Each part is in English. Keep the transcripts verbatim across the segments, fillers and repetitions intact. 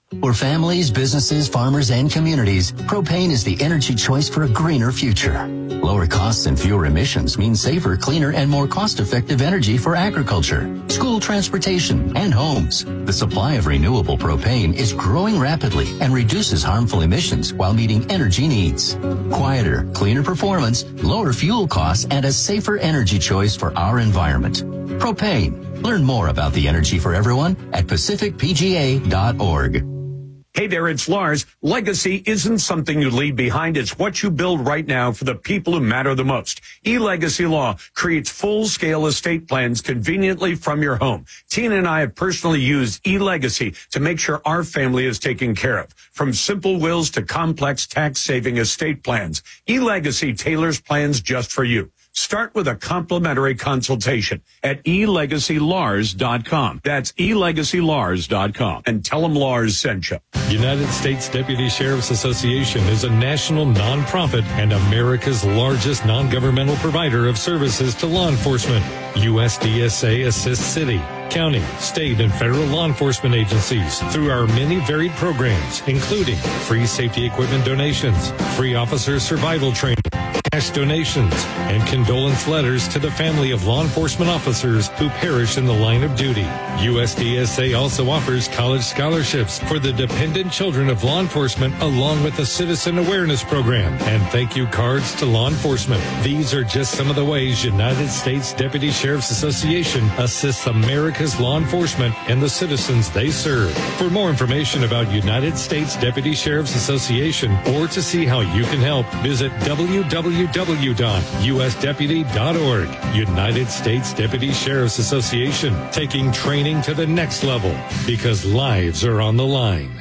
For families, businesses, farmers, and communities, propane is the energy choice for a greener future. Lower costs and fewer emissions mean safer, cleaner, and more cost-effective energy for agriculture, school transportation, and homes. The supply of renewable propane is growing rapidly and reduces harmful emissions while meeting energy needs. Quieter, cleaner performance, lower fuel costs, and a safer energy choice for our environment. Propane. Learn more about the energy for everyone at pacific p g a dot org. Hey there, it's Lars. Legacy isn't something you leave behind. It's what you build right now for the people who matter the most. eLegacy Law creates full-scale estate plans conveniently from your home. Tina and I have personally used eLegacy to make sure our family is taken care of. From simple wills to complex tax-saving estate plans, eLegacy tailors plans just for you. Start with a complimentary consultation at e legacy lars dot com. That's e legacy lars dot com. And tell them Lars sent you. United States Deputy Sheriff's Association is a national nonprofit and America's largest non-governmental provider of services to law enforcement. U S D S A assists city, county, state, and federal law enforcement agencies through our many varied programs, including free safety equipment donations, free officer survival training, cash donations, and condolence letters to the family of law enforcement officers who perish in the line of duty. U S D S A also offers college scholarships for the dependent children of law enforcement, along with a citizen awareness program and thank you cards to law enforcement. These are just some of the ways United States Deputy Sheriff's Association assists America's law enforcement and the citizens they serve. For more information about United States Deputy Sheriff's Association or to see how you can help, visit w w w dot u s deputy dot org. United States Deputy Sheriff's Association, taking training to the next level because lives are on the line.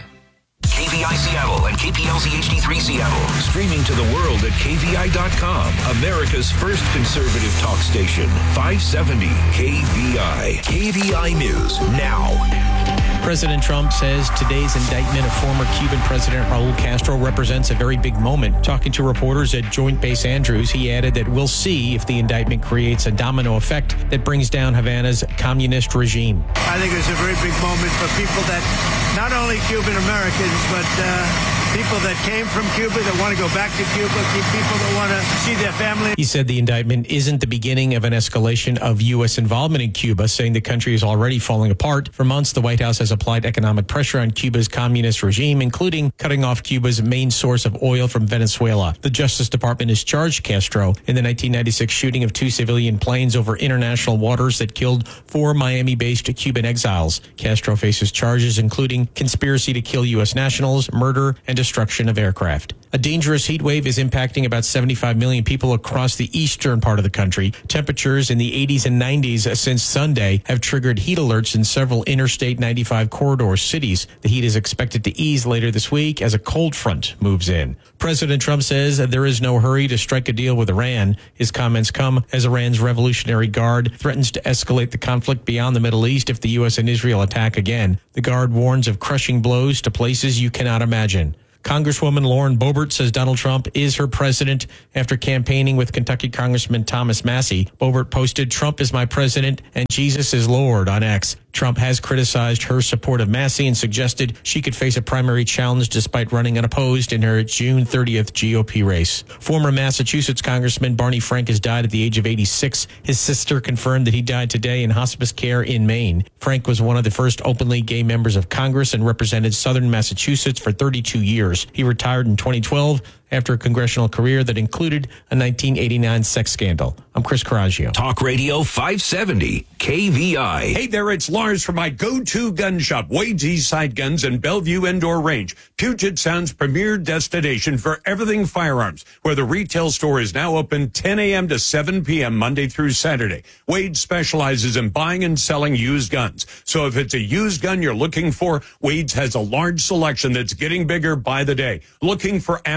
K V I Seattle and K P L Z H D three Seattle. Streaming to the world at k v i dot com. America's first conservative talk station. five seventy K V I. K V I News now. President Trump says today's indictment of former Cuban President Raul Castro represents a very big moment. Talking to reporters at Joint Base Andrews, he added that we'll see if the indictment creates a domino effect that brings down Havana's communist regime. I think it's a very big moment for people that, not only Cuban Americans, but uh, people that came from Cuba, that want to go back to Cuba, people that want to see their family. He said the indictment isn't the beginning of an escalation of U S involvement in Cuba, saying the country is already falling apart. For months, the White House has applied economic pressure on Cuba's communist regime, including cutting off Cuba's main source of oil from Venezuela. The Justice Department has charged Castro in the nineteen ninety-six shooting of two civilian planes over international waters that killed four Miami-based Cuban exiles. Castro faces charges including conspiracy to kill U S nationals, murder, and destruction of aircraft. A dangerous heat wave is impacting about seventy-five million people across the eastern part of the country. Temperatures in the eighties and nineties since Sunday have triggered heat alerts in several Interstate ninety-five corridor cities. The heat is expected to ease later this week as a cold front moves in. President Trump says that there is no hurry to strike a deal with Iran. His comments come as Iran's Revolutionary Guard threatens to escalate the conflict beyond the Middle East if the U S and Israel attack again. The Guard warns of crushing blows to places you cannot imagine. Congresswoman Lauren Boebert says Donald Trump is her president after campaigning with Kentucky Congressman Thomas Massie. Boebert posted, "Trump is my president and Jesus is Lord" on X. Trump has criticized her support of Massie and suggested she could face a primary challenge despite running unopposed in her June thirtieth G O P race. Former Massachusetts Congressman Barney Frank has died at the age of eighty-six. His sister confirmed that he died today in hospice care in Maine. Frank was one of the first openly gay members of Congress and represented southern Massachusetts for thirty-two years. He retired in twenty twelve after a congressional career that included a nineteen eighty-nine sex scandal. I'm Chris Coraggio. Talk Radio five seventy K V I. Hey there, it's Lars from my go-to gun shop, Wade's Eastside Guns and Bellevue Indoor Range, Puget Sound's premier destination for everything firearms, where the retail store is now open ten a.m. to seven p.m. Monday through Saturday. Wade specializes in buying and selling used guns. So if it's a used gun you're looking for, Wade's has a large selection that's getting bigger by the day. Looking for ammo?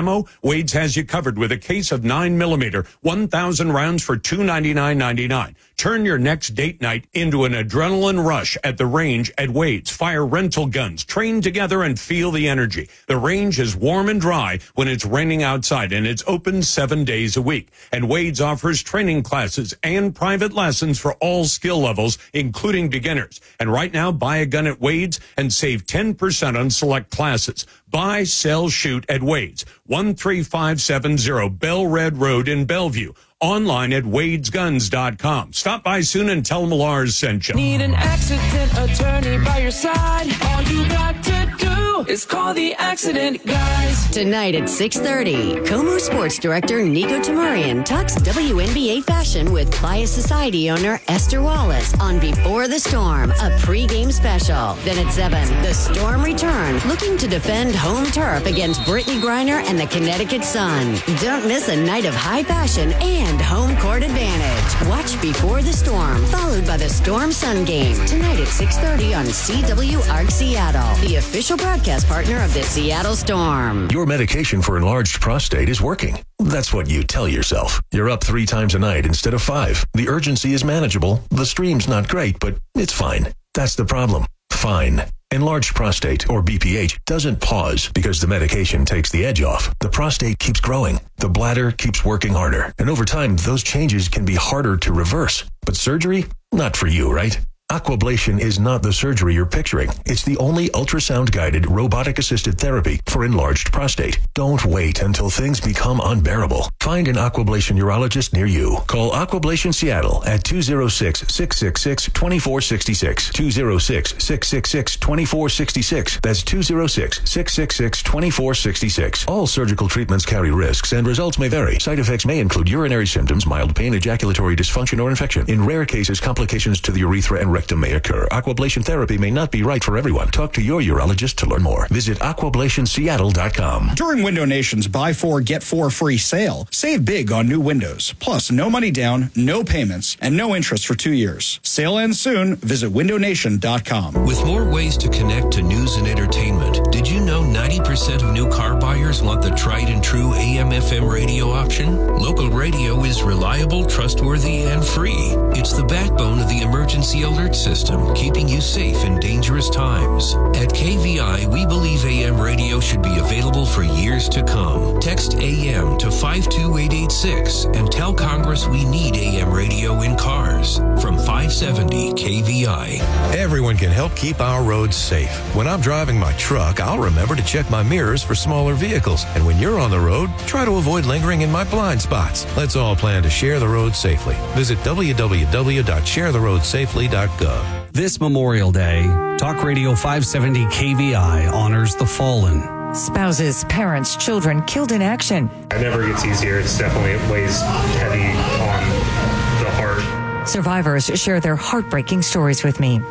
Wade's has you covered with a case of nine millimeter, one thousand rounds for two ninety-nine ninety-nine. Turn your next date night into an adrenaline rush at the range at Wade's. Fire rental guns, train together and feel the energy. The range is warm and dry when it's raining outside, and it's open seven days a week. And Wade's offers training classes and private lessons for all skill levels, including beginners. And right now, buy a gun at Wade's and save ten percent on select classes. Buy, sell, shoot at Wade's, one three five seven zero Bell Red Road in Bellevue. Online at wades guns dot com. Stop by soon and tell them Lars sent you. Need an accident attorney by your side? All you got to do is call the Accident Guys. Tonight at six thirty, Como Sports Director Nico Tamurian talks W N B A fashion with Playa Society owner Esther Wallace on Before the Storm, a pregame special. Then at seven, the Storm return, looking to defend home turf against Brittany Griner and the Connecticut Sun. Don't miss a night of high fashion and home court advantage. Watch Before the Storm, followed by the Storm Sun game, tonight at six thirty on C W A R C Seattle, the official broadcast partner of the Seattle Storm. Your medication for enlarged prostate is working. That's what you tell yourself. You're up three times a night instead of five. The urgency is manageable. The stream's not great, but it's fine. That's the problem. Fine. Enlarged prostate, or B P H, doesn't pause because the medication takes the edge off. The prostate keeps growing. The bladder keeps working harder. And over time, those changes can be harder to reverse. But surgery? Not for you, right? Aquablation is not the surgery you're picturing. It's the only ultrasound-guided, robotic-assisted therapy for enlarged prostate. Don't wait until things become unbearable. Find an Aquablation urologist near you. Call Aquablation Seattle at two oh six, six six six, two four six six, two oh six, six six six, two four six six. That's two oh six, six six six, two four six six. All surgical treatments carry risks, and results may vary. Side effects may include urinary symptoms, mild pain, ejaculatory dysfunction, or infection. In rare cases, complications to the urethra and rectum may occur. Aquablation therapy may not be right for everyone. Talk to your urologist to learn more. Visit aquablation seattle dot com. During Window Nation's buy four, get four free sale, save big on new windows. Plus, no money down, no payments, and no interest for two years. Sale ends soon. Visit window nation dot com. With more ways to connect to news and entertainment, did you know ninety percent of new car buyers want the tried and true A M F M radio option? Local radio is reliable, trustworthy, and free. It's the backbone of the emergency alert system, keeping you safe in dangerous times. At K V I, we believe A M radio should be available for years to come. Text A M to five two eight eight six and tell Congress we need A M radio in cars. From five seventy K V I. Everyone can help keep our roads safe. When I'm driving my truck, I'll remember to check my mirrors for smaller vehicles. And when you're on the road, try to avoid lingering in my blind spots. Let's all plan to share the road safely. Visit w w w dot share the road safely dot gov. This Memorial Day, Talk Radio five seventy K V I honors the fallen. Spouses, parents, children killed in action. It never gets easier. It's definitely it weighs heavy on the heart. Survivors share their heartbreaking stories with me.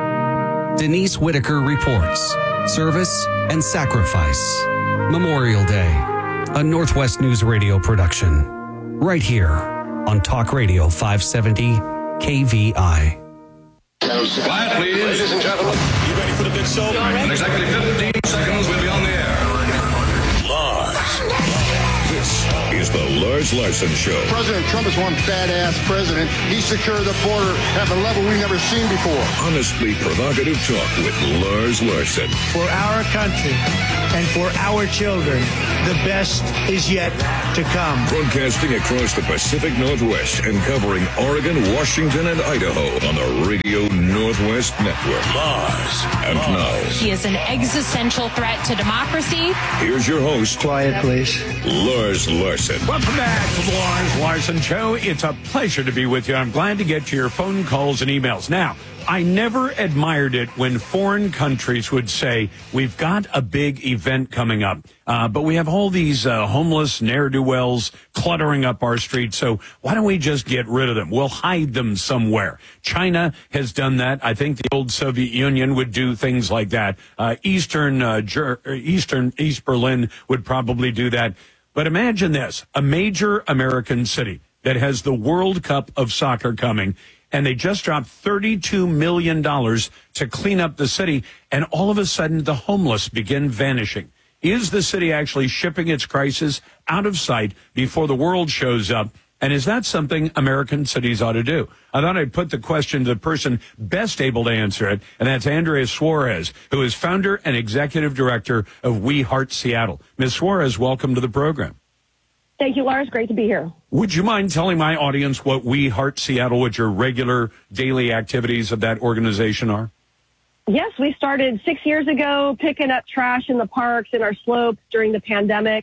Denise Whitaker reports service and sacrifice. Memorial Day, a Northwest News Radio production. Right here on Talk Radio five seventy K V I. Quiet, please. Ladies and gentlemen. You ready for the big show? In exactly fifteen seconds, we'll be on the air. Lars. This is the Lars Larson Show. President Trump is one badass president. He secured the border at a level we've never seen before. Honestly provocative talk with Lars Larson. For our country and for our children, the best is yet to come. Broadcasting across the Pacific Northwest and covering Oregon, Washington, and Idaho on the Radio Northwest Network. Lars. And now. He is an existential threat to democracy. Here's your host. Quiet, please. Lars Larson. Welcome back to the Lars Larson Show. It's a pleasure to be with you. I'm glad to get to your phone calls and emails. Now, I never admired it when foreign countries would say, we've got a big event coming up, uh, but we have all these uh, homeless ne'er-do-wells cluttering up our streets, so why don't we just get rid of them? We'll hide them somewhere. China has done that. I think the old Soviet Union would do things like that. Uh, Eastern, uh, Ger- Eastern, East Berlin would probably do that. But imagine this, a major American city that has the World Cup of soccer coming, and they just dropped thirty-two million dollars to clean up the city, and all of a sudden the homeless begin vanishing. Is the city actually shipping its crisis out of sight before the world shows up? And is that something American cities ought to do? I thought I'd put the question to the person best able to answer it, and that's Andrea Suarez, who is founder and executive director of We Heart Seattle. Miz Suarez, welcome to the program. Thank you, Lars. Great to be here. Would you mind telling my audience what We Heart Seattle, what your regular daily activities of that organization are? Yes, we started six years ago picking up trash in the parks and our slopes during the pandemic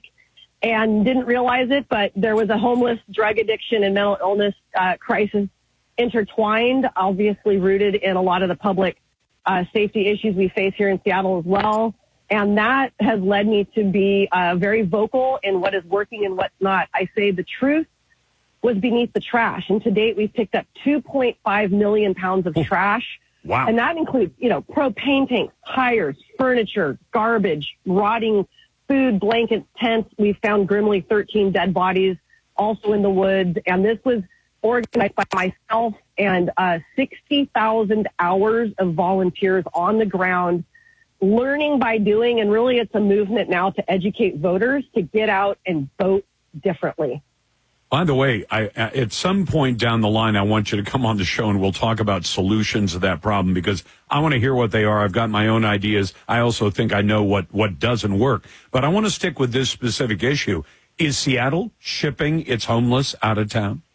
and didn't realize it, but there was a homeless, drug addiction, and mental illness uh, crisis intertwined, obviously rooted in a lot of the public uh, safety issues we face here in Seattle as well. And that has led me to be uh, very vocal in what is working and what's not. I say the truth was beneath the trash. And to date, we've picked up two point five million pounds of trash. Wow. And that includes, you know, propane tanks, tires, furniture, garbage, rotting food, blankets, tents. We found grimly thirteen dead bodies also in the woods. And this was organized by myself and uh, sixty thousand hours of volunteers on the ground, learning by doing. And really, it's a movement now to educate voters to get out and vote differently. By the way, I, at some point down the line, I want you to come on the show and we'll talk about solutions to that problem, because I want to hear what they are. I've got my own ideas. I also think I know what, what doesn't work. But I want to stick with this specific issue. Is Seattle shipping its homeless out of town?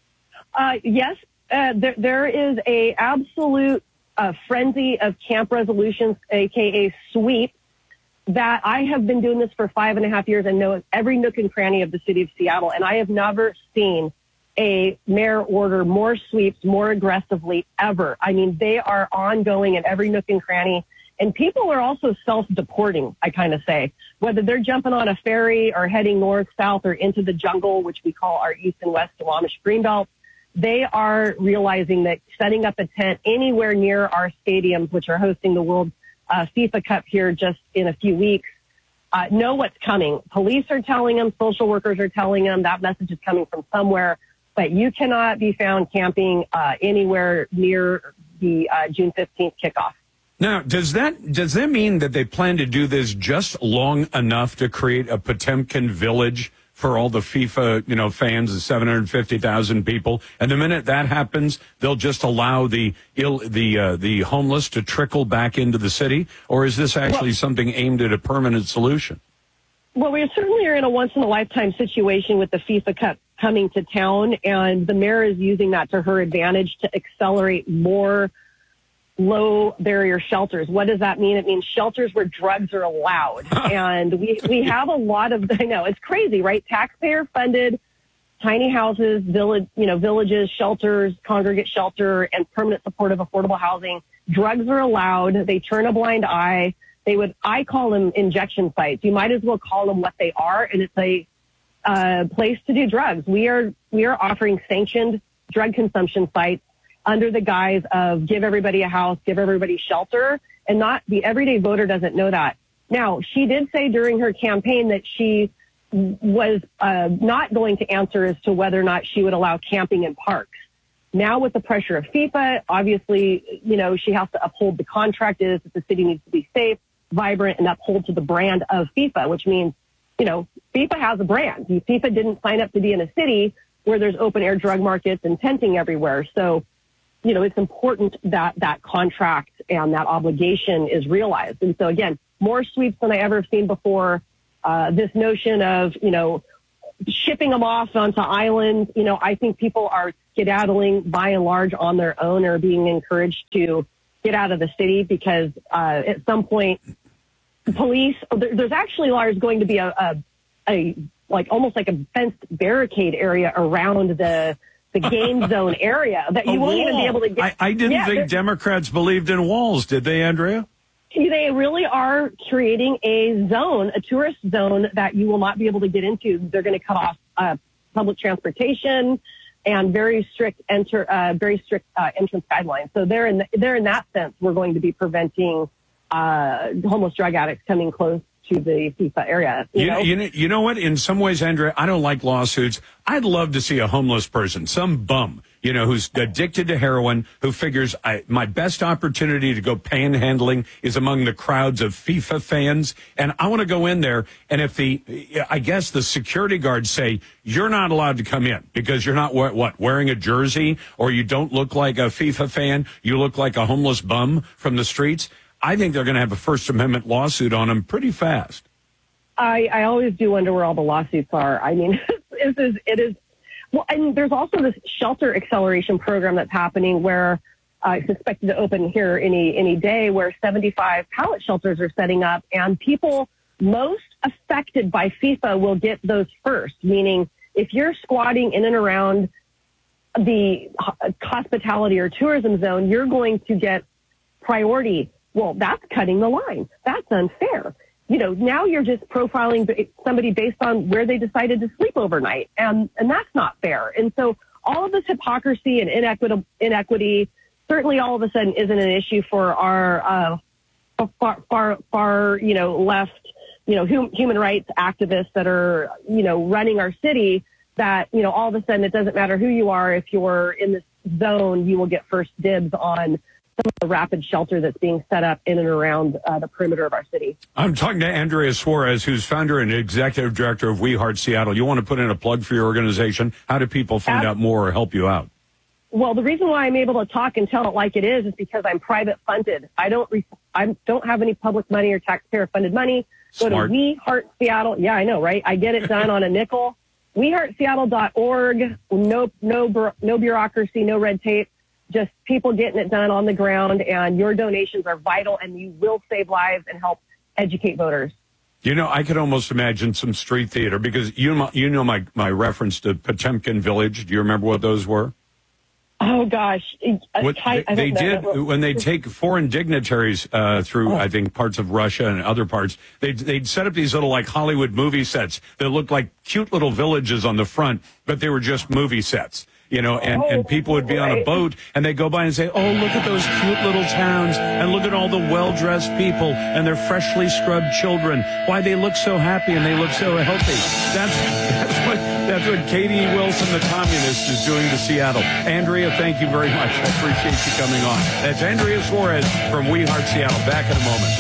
Uh, yes, uh, there, there is a absolute uh, frenzy of camp resolutions, a k a sweep, that I have been doing this for five and a half years and know every nook and cranny of the city of Seattle. And I have never seen a mayor order more sweeps more aggressively ever. I mean, they are ongoing in every nook and cranny. And people are also self-deporting, I kind of say, whether they're jumping on a ferry or heading north, south, or into the jungle, which we call our east and west Squamish Greenbelt. They are realizing that setting up a tent anywhere near our stadiums, which are hosting the World Uh, FIFA Cup here just in a few weeks, uh, know what's coming. Police are telling them, social workers are telling them that message is coming from somewhere, but you cannot be found camping uh, anywhere near the uh, June fifteenth kickoff. Now, does that does that mean that they plan to do this just long enough to create a Potemkin village for all the FIFA, you know, fans, the seven hundred fifty thousand people, and the minute that happens, they'll just allow the ill, the uh, the homeless to trickle back into the city? Or is this actually well, something aimed at a permanent solution? Well, we certainly are in a once-in-a-lifetime situation with the FIFA Cup coming to town, and the mayor is using that to her advantage to accelerate more low-barrier shelters. What does that mean? It means shelters where drugs are allowed. And we, we have a lot of, I know, it's crazy, right? Taxpayer-funded tiny houses, village, you know, villages, shelters, congregate shelter, and permanent supportive affordable housing. Drugs are allowed. They turn a blind eye. They would, I call them injection sites. You might as well call them what they are, and it's a uh, place to do drugs. We are, we are offering sanctioned drug consumption sites under the guise of give everybody a house, give everybody shelter, and not the everyday voter doesn't know that. Now, she did say during her campaign that she was uh, not going to answer as to whether or not she would allow camping in parks. Now, with the pressure of FIFA, obviously, you know, she has to uphold the contract is that the city needs to be safe, vibrant, and uphold to the brand of FIFA, which means, you know, FIFA has a brand. FIFA didn't sign up to be in a city where there's open air drug markets and tenting everywhere. So, you know, it's important that that contract and that obligation is realized. And so, again, more sweeps than I ever have seen before. Uh, this notion of, you know, shipping them off onto islands, you know, I think people are skedaddling by and large on their own or being encouraged to get out of the city because uh, at some point, police, there, there's actually, Lars, going to be a, a, a, like, almost like a fenced barricade area around the the game zone area that you a won't wall. even be able to get. I, I didn't yeah, think Democrats believed in walls, did they, Andrea? They really are creating a zone, a tourist zone that you will not be able to get into. They're going to cut off uh, public transportation and very strict enter, uh, very strict uh, entrance guidelines. So they're in the, they're in that sense, we're going to be preventing uh, homeless drug addicts coming close to the FIFA area. You, you, know? you, know, you know what? In some ways, Andrea, I don't like lawsuits. I'd love to see a homeless person, some bum, you know, who's addicted to heroin, who figures I, my best opportunity to go panhandling is among the crowds of FIFA fans. And I want to go in there. And if the, I guess the security guards say, you're not allowed to come in because you're not, what, wearing a jersey, or you don't look like a FIFA fan, you look like a homeless bum from the streets. I think they're going to have a First Amendment lawsuit on them pretty fast. I, I always do wonder where all the lawsuits are. I mean, it is, it is, well, and there's also this shelter acceleration program that's happening where uh, it's expected to open here any, any day, where seventy-five pallet shelters are setting up, and people most affected by FIFA will get those first, meaning if you're squatting in and around the hospitality or tourism zone, you're going to get priority. Well, that's cutting the line. That's unfair. You know, now you're just profiling somebody based on where they decided to sleep overnight, and, and that's not fair. And so all of this hypocrisy and inequity, inequity certainly all of a sudden isn't an issue for our uh, far, far, far, you know, left, you know, hum, human rights activists that are, you know, running our city, that, you know, all of a sudden it doesn't matter who you are. If you're in this zone, you will get first dibs on some of the rapid shelter that's being set up in and around uh, the perimeter of our city. I'm talking to Andrea Suarez, who's founder and executive director of We Heart Seattle. You want to put in a plug for your organization? How do people find out more or help you out? Well, the reason why I'm able to talk and tell it like it is is because I'm private funded. I don't re- I don't have any public money or taxpayer funded money. Go Smart. to We Heart Seattle. Yeah, I know, right? I get it done on a nickel. we heart seattle dot org. No, no, no bureaucracy, no red tape. Just people getting it done on the ground, and your donations are vital, and you will save lives and help educate voters. You know, I could almost imagine some street theater, because you know, you know my, my reference to Potemkin Village. Do you remember what those were? Oh, gosh. What they, they did when they take foreign dignitaries uh, through, I think, parts of Russia and other parts, they'd, they'd set up these little, like, Hollywood movie sets that looked like cute little villages on the front, but they were just movie sets. You know, and, and people would be on a boat, and they go by and say, oh, look at those cute little towns, and look at all the well-dressed people and their freshly scrubbed children. Why they look so happy and they look so healthy. That's that's what that's what Katie Wilson, the communist, is doing to Seattle. Andrea, thank you very much. I appreciate you coming on. That's Andrea Suarez from We Heart Seattle. Back in a moment.